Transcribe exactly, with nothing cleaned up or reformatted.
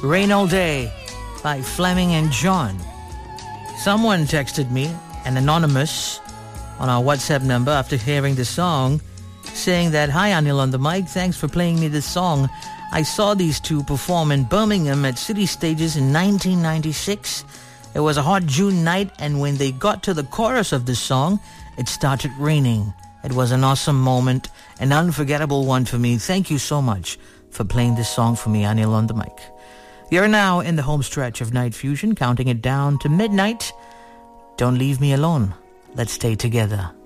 Rain All Day by Fleming and John. Someone texted me, an anonymous, on our WhatsApp number after hearing the song, saying that, "Hi Anil on the mic, thanks for playing me this song. I saw these two perform in Birmingham at City Stages in nineteen ninety-six. It was a hot June night, and when they got to the chorus of the song, it started raining. It was an awesome moment, an unforgettable one for me. Thank you so much for playing this song for me, Anil on the mic." You're now in the home stretch of Night Fusion, counting it down to midnight. Don't leave me alone. Let's stay together.